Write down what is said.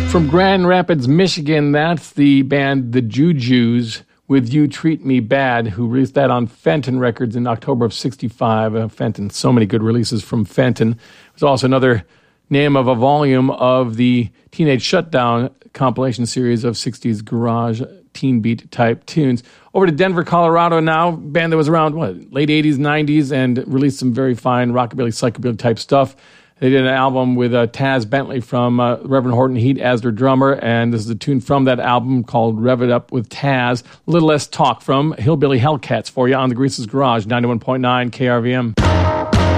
From Grand Rapids, Michigan, that's the band The Jujus with You Treat Me Bad, who released that on Fenton Records in October of 65. Fenton, so many good releases from Fenton. There's also another name of a volume of the Teenage Shutdown compilation series of 60s garage teen beat type tunes. Over to Denver, Colorado now, band that was around, late 80s, 90s, and released some very fine rockabilly, psychobilly type stuff. They did an album with Taz Bentley from Reverend Horton Heat as their drummer, and this is a tune from that album called Rev It Up with Taz. A little less talk from Hillbilly Hellcats for you on the Grease's Garage, 91.9 KRVM.